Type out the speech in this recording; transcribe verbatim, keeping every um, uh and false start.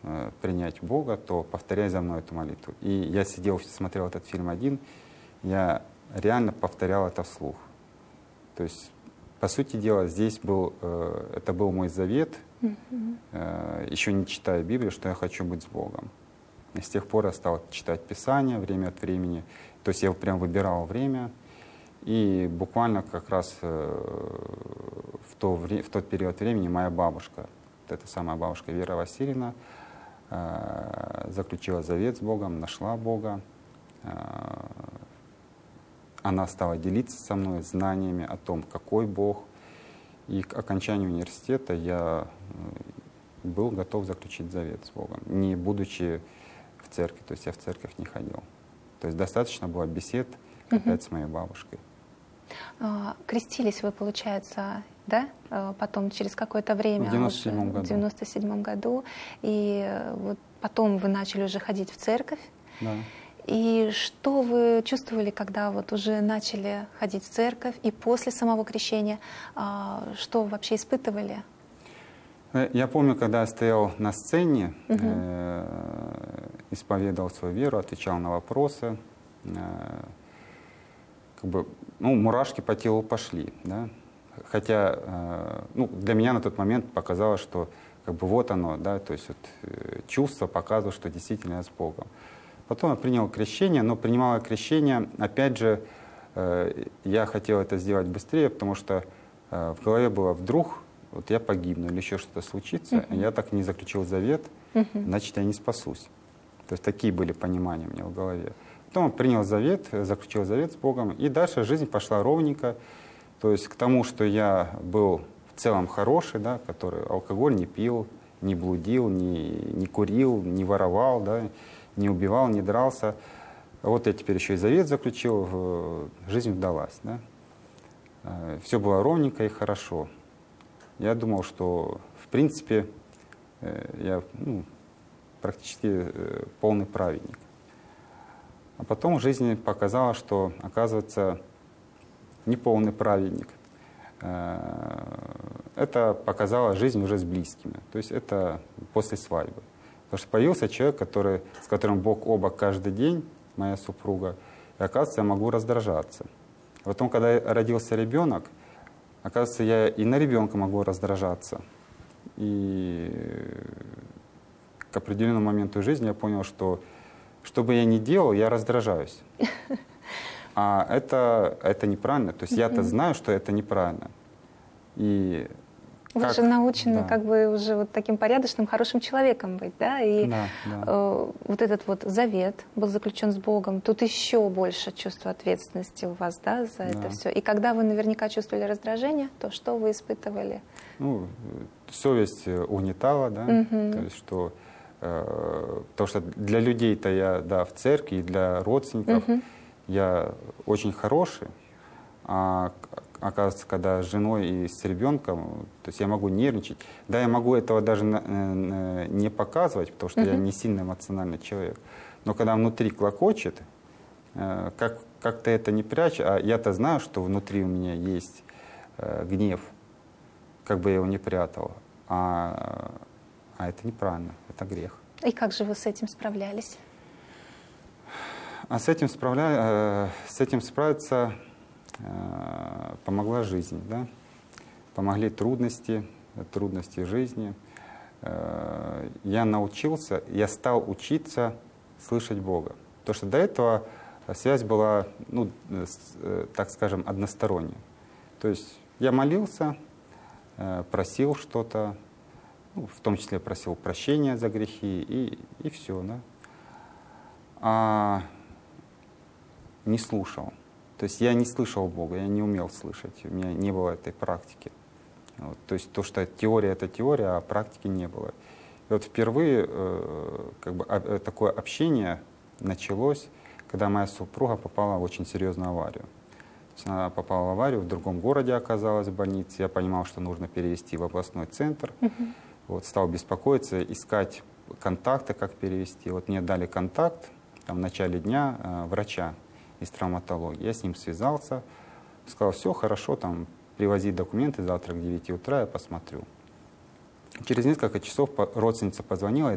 э, принять Бога, то повторяй за мной эту молитву. И я сидел, смотрел этот фильм один, я реально повторял это вслух. То есть, по сути дела, здесь был, э, это был мой завет, mm-hmm. э, еще не читая Библию, что я хочу быть с Богом. И с тех пор я стал читать Писание время от времени. То есть я прям выбирал время. И буквально как раз э, в, то, в тот период времени моя бабушка, вот эта самая бабушка Вера Васильевна, э, заключила завет с Богом, нашла Бога. Э, она стала делиться со мной знаниями о том, какой Бог. И к окончанию университета я был готов заключить завет с Богом, не будучи в церкви. То есть я в церковь не ходил. То есть достаточно было бесед опять uh-huh. с моей бабушкой. А, крестились вы, получается, да? Потом через какое-то время. В девяносто седьмом году. В девяносто седьмом году. И вот потом вы начали уже ходить в церковь. Да. И что вы чувствовали, когда вот уже начали ходить в церковь и после самого крещения? Что вообще испытывали? Я помню, когда я стоял на сцене, угу. э, исповедовал свою веру, отвечал на вопросы, э, как бы, ну, мурашки по телу пошли, да? Хотя, э, ну, для меня на тот момент показалось, что как бы вот оно, да, то есть вот, э, чувство показывало, что действительно я с Богом. Потом я принял крещение, но принимал крещение, опять же, э, я хотел это сделать быстрее, потому что э, в голове было вдруг, вот я погибну или еще что-то случится, uh-huh. я так и не заключил завет, uh-huh. значит, я не спасусь. То есть такие были понимания у меня в голове. Потом я принял завет, заключил завет с Богом, и дальше жизнь пошла ровненько. То есть к тому, что я был в целом хороший, да, который алкоголь не пил, не блудил, не, не курил, не воровал, да, не убивал, не дрался. Вот я теперь еще и завет заключил, жизнь удалась. Да. Все было ровненько и хорошо. Я думал, что, в принципе, я ну, практически полный праведник. А потом жизнь показала, что, оказывается, не полный праведник. Это показала жизнь уже с близкими. То есть это после свадьбы. Потому что появился человек, который, с которым бок о бок каждый день, моя супруга, и, оказывается, я могу раздражаться. А потом, когда родился ребенок, оказывается, я и на ребенка могу раздражаться. И к определенному моменту жизни я понял, что что бы я ни делал, я раздражаюсь. А это, это неправильно. То есть mm-hmm. я-то знаю, что это неправильно. И Вы как, же научены да. как бы уже вот таким порядочным, хорошим человеком быть, да? И да, да. Э, вот этот вот завет был заключен с Богом. Тут еще больше чувства ответственности у вас, да, за да. это все. И когда вы наверняка чувствовали раздражение, то что вы испытывали? Ну, совесть угнетала, да, mm-hmm. то есть что, э, потому что для людей-то я, да, в церкви, и для родственников mm-hmm. я очень хороший, а оказывается, когда с женой и с ребенком, то есть я могу нервничать. Да, я могу этого даже не показывать, потому что uh-huh. я не сильно эмоциональный человек. Но когда внутри клокочет, как, как-то это не прячь, а я-то знаю, что внутри у меня есть гнев, как бы я его не прятал. А, а это неправильно, это грех. И как же вы с этим справлялись? А с этим, справля... с этим справиться помогла жизнь, да? Помогли трудности, трудности жизни. Я научился, я стал учиться слышать Бога. Потому что до этого связь была, ну, так скажем, односторонняя. То есть я молился, просил что-то, ну, в том числе просил прощения за грехи, и, и все, да? А не слушал. То есть я не слышал Бога, я не умел слышать, у меня не было этой практики. Вот, то есть то, что теория — это теория, а практики не было. И вот впервые э, как бы, а, такое общение началось, когда моя супруга попала в очень серьезную аварию. То есть она попала в аварию, в другом городе оказалась в больнице. Я понимал, что нужно перевести в областной центр. Uh-huh. Вот, стал беспокоиться, искать контакты, как перевести. Вот мне дали контакт там, в начале дня э, врача из травматологии. Я с ним связался, сказал, все хорошо, там, привози документы, завтра к девяти утра я посмотрю. Через несколько часов родственница позвонила